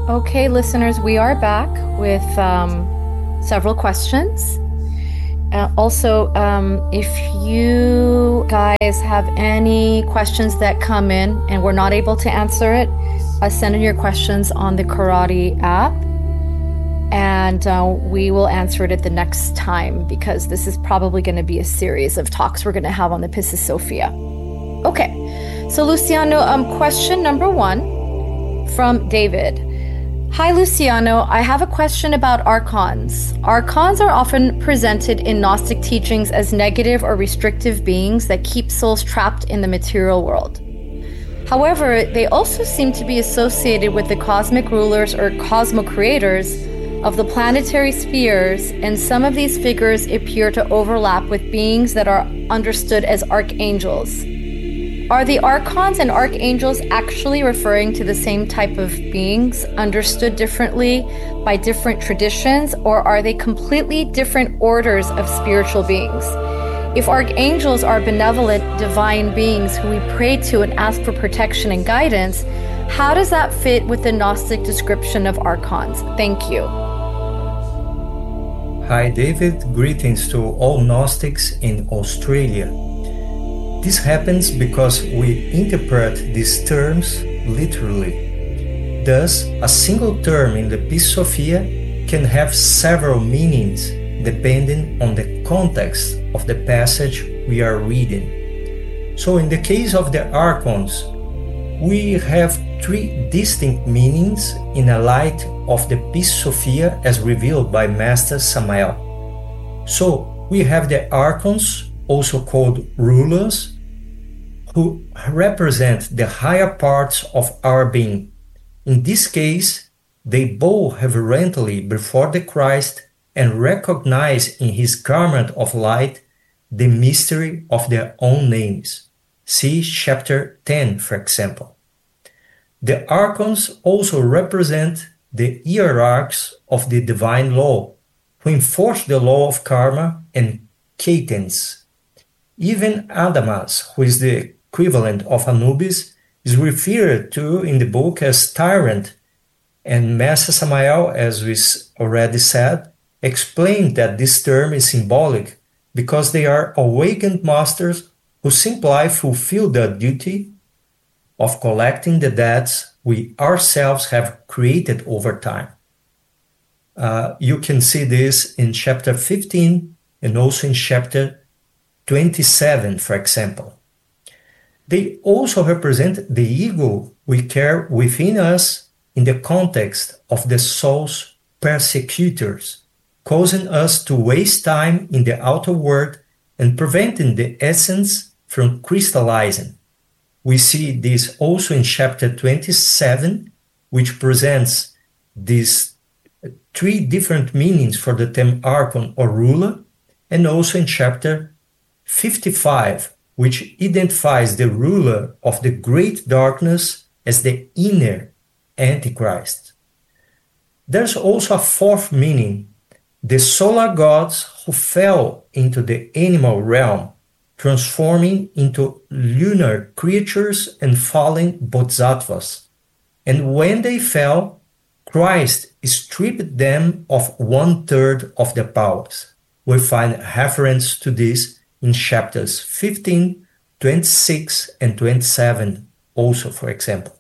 Okay, listeners, we are back with several questions. If you guys have any questions that come in and we're not able to answer it, send in your questions on the Karate app, and we will answer it at the next time, because this is probably going to be a series of talks we're going to have on the Pistis Sophia. Okay, so Luciano, question number 1 from David. Hi, Luciano. I have a question about archons. Archons are often presented in Gnostic teachings as negative or restrictive beings that keep souls trapped in the material world. However, they also seem to be associated with the cosmic rulers or cosmo-creators of the planetary spheres, and some of these figures appear to overlap with beings that are understood as archangels. Are the archons and archangels actually referring to the same type of beings, understood differently by different traditions, or are they completely different orders of spiritual beings? If archangels are benevolent, divine beings who we pray to and ask for protection and guidance, how does that fit with the Gnostic description of archons? Thank you. Hi, David. Greetings to all Gnostics in Australia. This happens because we interpret these terms literally. Thus, a single term in the Pistis Sophia can have several meanings depending on the context of the passage we are reading. So in the case of the archons, we have 3 distinct meanings in the light of the Pistis Sophia as revealed by Master Samael. So we have the archons, also called rulers, who represent the higher parts of our being. In this case, they bow reverently before the Christ and recognize in his garment of light the mystery of their own names. See chapter 10, for example. The archons also represent the hierarchs of the divine law, who enforce the law of karma and cadence. Even Adamas, who is the equivalent of Anubis, is referred to in the book as tyrant, and Master Samael, as we already said, explained that this term is symbolic because they are awakened masters who simply fulfill their duty of collecting the debts we ourselves have created over time. You can see this in chapter 15 and also in chapter 27, for example. They also represent the ego we carry within us in the context of the soul's persecutors, causing us to waste time in the outer world and preventing the essence from crystallizing. We see this also in chapter 27, which presents these 3 different meanings for the term archon or ruler, and also in chapter 55, which identifies the ruler of the great darkness as the inner Antichrist. There's also a 4th meaning, the solar gods who fell into the animal realm, transforming into lunar creatures and fallen bodhisattvas. And when they fell, Christ stripped them of 1/3 of their powers. We find reference to this in chapters 15, 26, and 27 also, for example.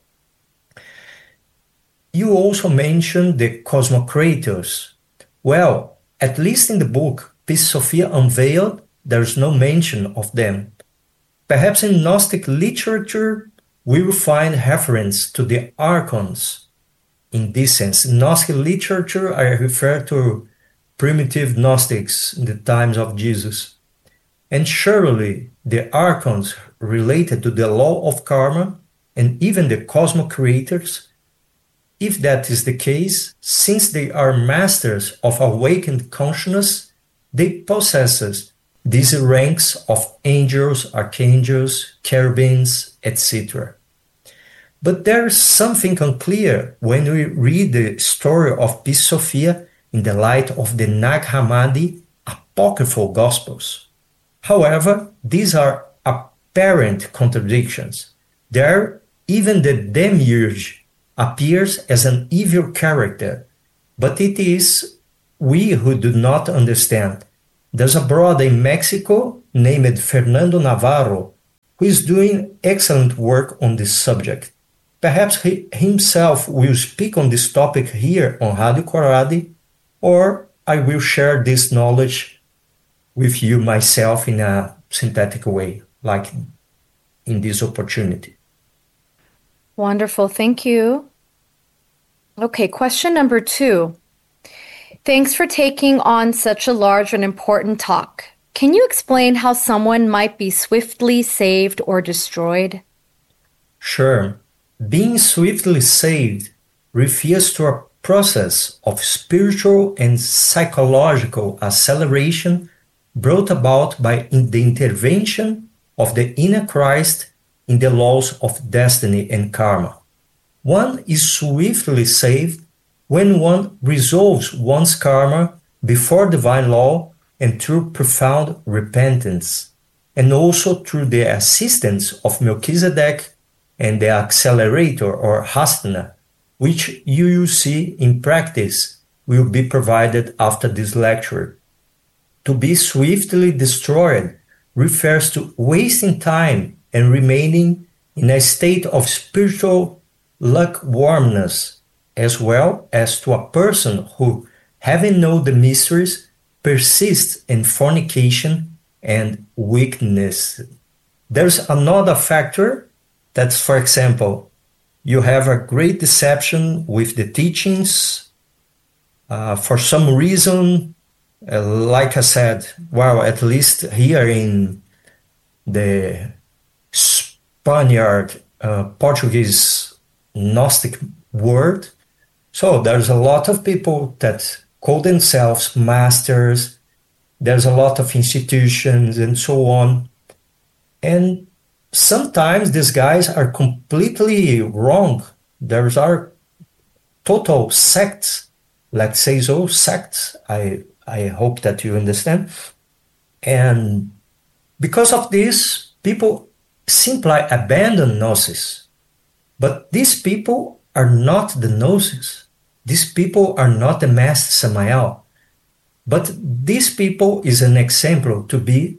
You also mentioned the cosmocrators. Well, at least in the book Pistis Sophia Unveiled, there is no mention of them. Perhaps in Gnostic literature, we will find reference to the archons. In this sense, in Gnostic literature, I refer to primitive Gnostics in the times of Jesus. And surely the archons related to the law of karma and even the cosmo-creators, if that is the case, since they are masters of awakened consciousness, they possess these ranks of angels, archangels, cherubims, etc. But there is something unclear when we read the story of Pistis Sophia in the light of the Nag Hammadi apocryphal Gospels. However, these are apparent contradictions. There, even the demiurge appears as an evil character, but it is we who do not understand. There's a brother in Mexico named Fernando Navarro who is doing excellent work on this subject. Perhaps he himself will speak on this topic here on Radio Coradi, or I will share this knowledge with you myself in a synthetic way, like in this opportunity. Wonderful. Thank you. Okay, question number 2. Thanks for taking on such a large and important talk. Can you explain how someone might be swiftly saved or destroyed? Sure. Being swiftly saved refers to a process of spiritual and psychological acceleration brought about by the intervention of the inner Christ in the laws of destiny and karma. One is swiftly saved when one resolves one's karma before divine law and through profound repentance, and also through the assistance of Melchizedek and the accelerator or Hasna, which you will see in practice will be provided after this lecture. To be swiftly destroyed refers to wasting time and remaining in a state of spiritual lukewarmness, as well as to a person who, having known the mysteries, persists in fornication and wickedness. There's another factor that's, for example, you have a great deception with the teachings. For some reason, like I said, well, at least here in the Spaniard, Portuguese Gnostic world, so there's a lot of people that call themselves masters. There's a lot of institutions and so on. And sometimes these guys are completely wrong. There are total sects, let's say so, sects. I hope that you understand. And because of this, people simply abandon Gnosis. But these people are not the Gnosis. These people are not the Master Samael. But these people is an example to be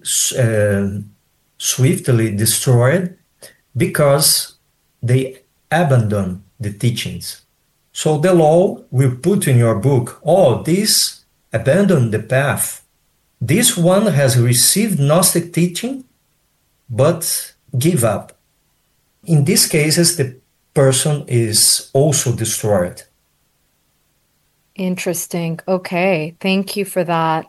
swiftly destroyed because they abandon the teachings. So the law will put in your book, oh, this abandoned the path. This one has received Gnostic teaching, but give up. In these cases, the person is also destroyed. Interesting. Okay. Thank you for that.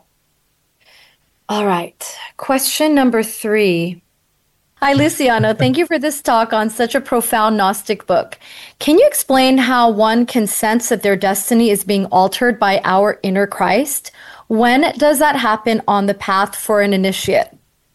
All right. Question number 3. Hi, Luciano. Thank you for this talk on such a profound Gnostic book. Can you explain how one can sense that their destiny is being altered by our inner Christ? When does that happen on the path for an initiate?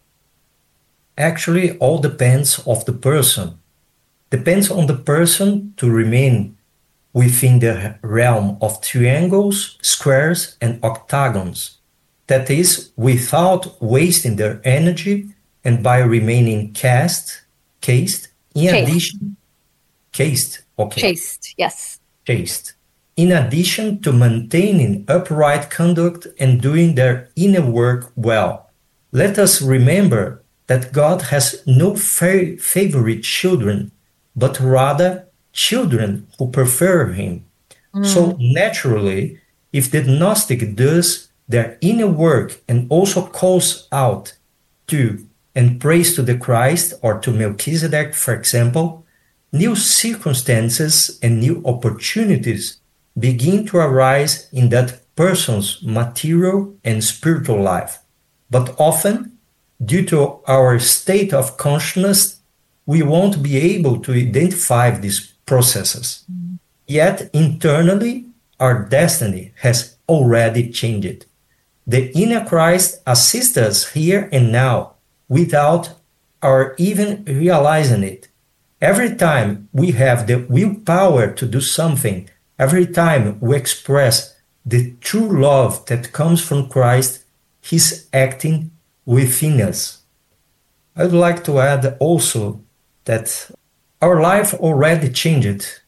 Actually, all depends of the person. Depends on the person to remain within the realm of triangles, squares, and octagons. That is, without wasting their energy and by remaining chaste, in addition, chaste, okay. Chaste, yes. Chaste. In addition to maintaining upright conduct and doing their inner work well. Let us remember that God has no favorite children, but rather children who prefer Him. So naturally, if the Gnostic does their inner work and also calls out to and prays to the Christ or to Melchizedek, for example, new circumstances and new opportunities begin to arise in that person's material and spiritual life. But often, due to our state of consciousness, we won't be able to identify these processes. Yet internally, our destiny has already changed. The inner Christ assists us here and now without our even realizing it. Every time we have the willpower to do something, every time we express the true love that comes from Christ, He's acting within us. I'd like to add also that our life already changed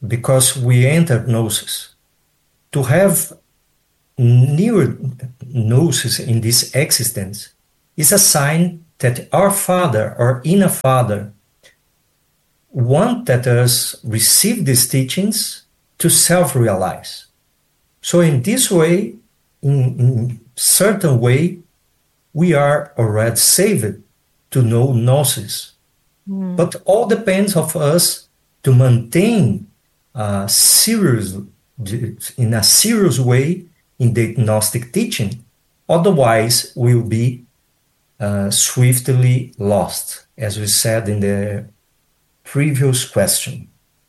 because we enter gnosis. To have near gnosis in this existence is a sign that our Father, our inner Father, want that us receive these teachings to self-realize. So in this way, in certain way, we are already saved to know gnosis. But all depends of us to maintain serious, in a serious way in the Gnostic teaching. Otherwise, we'll be swiftly lost, as we said in the previous question.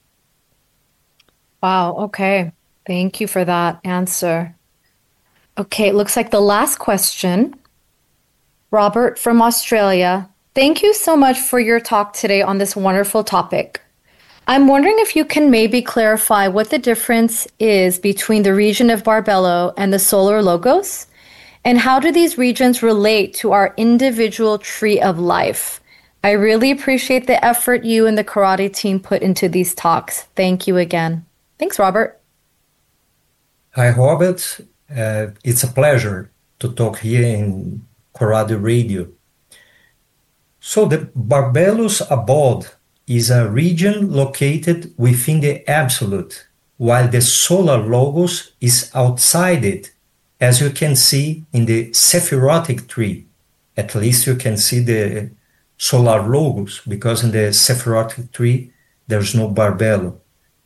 Wow, okay. Thank you for that answer. Okay, it looks like the last question. Robert from Australia, thank you so much for your talk today on this wonderful topic. I'm wondering if you can maybe clarify what the difference is between the region of Barbelo and the solar logos, and how do these regions relate to our individual tree of life? I really appreciate the effort you and the karate team put into these talks. Thank you again. Thanks, Robert. Hi, Robert. It's a pleasure to talk here in Karate Radio. So the Barbelo's abode is a region located within the Absolute, while the solar logos is outside it, as you can see in the Sephirotic tree. At least you can see the solar logos, because in the Sephirotic tree, there's no Barbelo.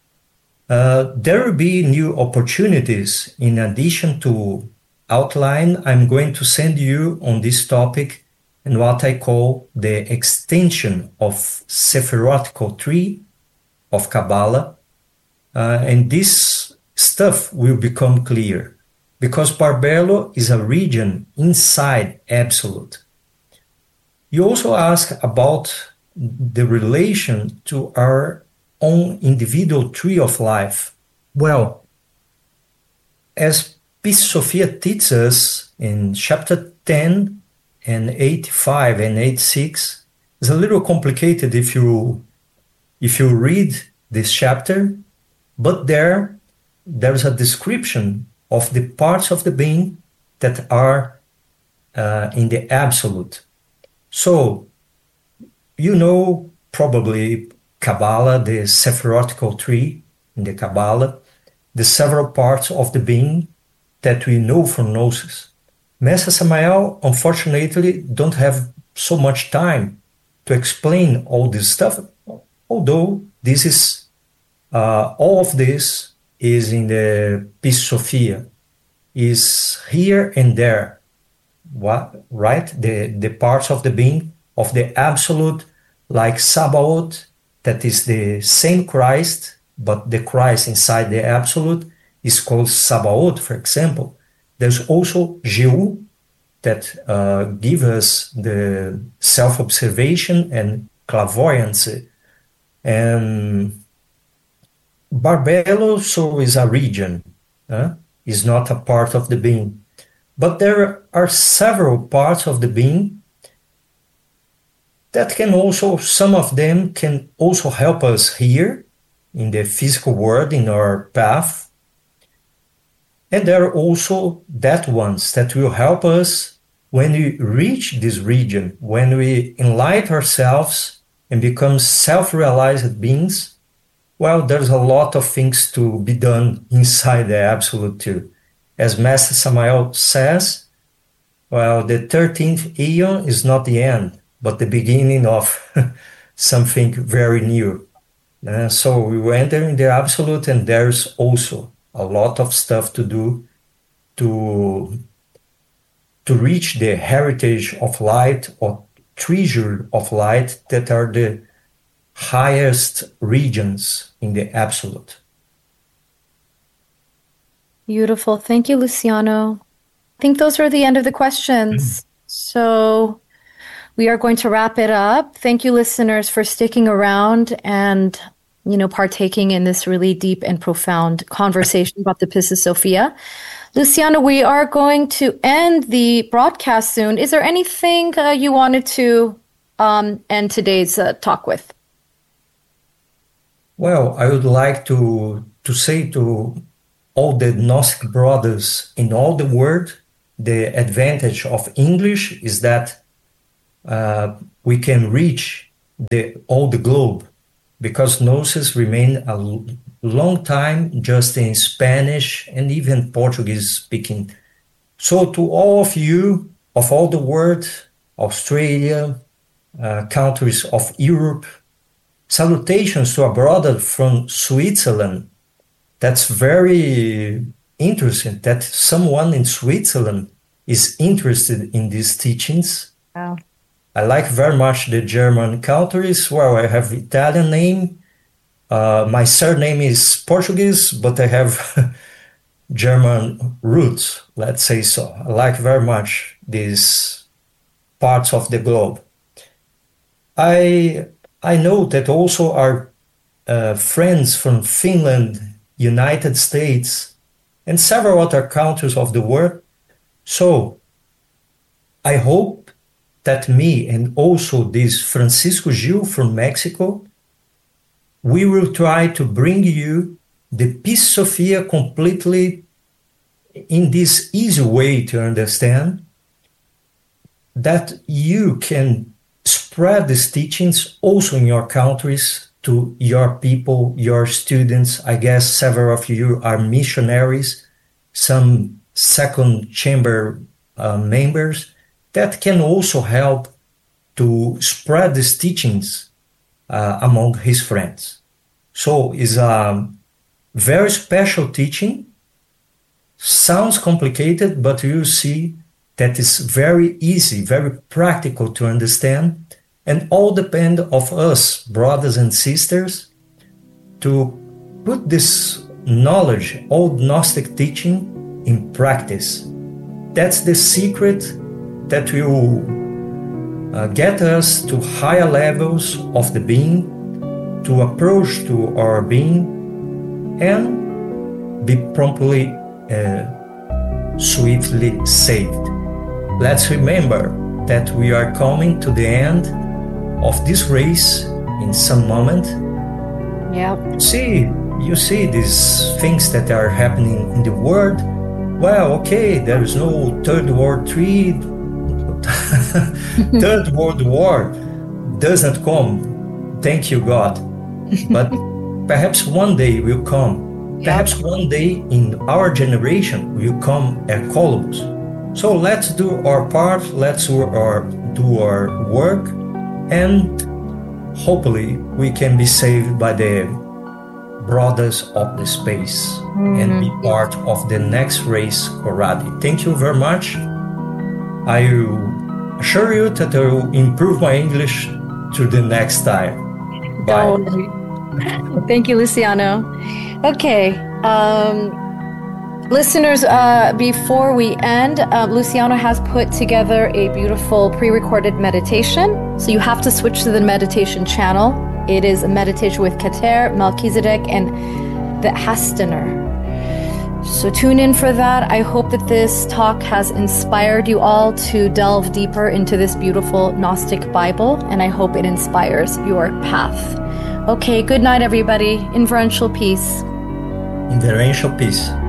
There will be new opportunities. In addition to outline, I'm going to send you on this topic and what I call the extension of Sephirotical tree of Kabbalah. And this stuff will become clear, because Barbelo is a region inside Absolute. You also ask about the relation to our own individual tree of life. Well, as Peace Sophia teaches us in chapter 10 and 85 and 86, it's a little complicated if you read this chapter, but there's a description of the parts of the being that are in the Absolute. So, you know probably Kabbalah, the Sephirotical tree in the Kabbalah, the several parts of the being that we know from Gnosis. Master Samael, unfortunately, don't have so much time to explain all this stuff, although this is all of this is in the Peace Sophia, is here and there. What, right? The parts of the being of the Absolute, like Sabaoth, that is the same Christ, but the Christ inside the Absolute is called Sabaoth, for example. There's also Jehu, that give us the self-observation and clairvoyance. And Barbelo, so is a region, is not a part of the being. But there are several parts of the being that can also, some of them can also help us here in the physical world, in our path. And there are also that ones that will help us when we reach this region, when we enlighten ourselves and become self-realized beings. Well, there's a lot of things to be done inside the Absolute too. As Master Samael says, well, the 13th Aeon is not the end, but the beginning of something very new. So we will enter in the Absolute, and there's also a lot of stuff to do to reach the heritage of light or treasure of light that are the highest regions in the Absolute. Beautiful. Thank you, Luciano. I think those are the end of the questions. So we are going to wrap it up. Thank you, listeners, for sticking around and, partaking in this really deep and profound conversation about the Pistis Sophia. Luciano, we are going to end the broadcast soon. Is there anything you wanted to end today's talk with? Well, I would like to say to all the Gnostic brothers in all the world, the advantage of English is that we can reach all the globe, because Gnosis remained a long time just in Spanish and even Portuguese speaking. So to all of you of all the world, Australia, countries of Europe, salutations to a brother from Switzerland. That's very interesting that someone in Switzerland is interested in these teachings. Wow. I like very much the German countries. Well, I have Italian name. My surname is Portuguese, but I have German roots, let's say so. I like very much these parts of the globe. I know that also our friends from Finland, United States, and several other countries of the world. So I hope that me and also this Francisco Gil from Mexico, we will try to bring you the Peace Sophia completely in this easy way to understand, that you can spread these teachings also in your countries to your people, your students. I guess several of you are missionaries, some second chamber members that can also help to spread these teachings among his friends. So it's a very special teaching. Sounds complicated, but you see that is very easy, very practical to understand, and all depend of us, brothers and sisters, to put this knowledge, old Gnostic teaching, in practice. That's the secret that will get us to higher levels of the being, to approach to our being, and be promptly, swiftly saved. Let's remember that we are coming to the end of this race in some moment. Yeah. You see these things that are happening in the world. Well, okay, there is no Third World Third World War doesn't come. Thank you, God. But perhaps one day will come. Perhaps one day in our generation will come a Columbus. So let's do our part, let's do our work, and hopefully we can be saved by the brothers of the space and be part of the next race, Corradi. Thank you very much. I assure you that I will improve my English to the next time. Bye. Thank you, Luciano. Okay, listeners, before we end, Luciano has put together a beautiful pre-recorded meditation. So you have to switch to the meditation channel. It is a meditation with Keter, Melchizedek, and the Hastener. So tune in for that. I hope that this talk has inspired you all to delve deeper into this beautiful Gnostic Bible, and I hope it inspires your path. Okay, good night, everybody. Inferential peace. Inferential peace.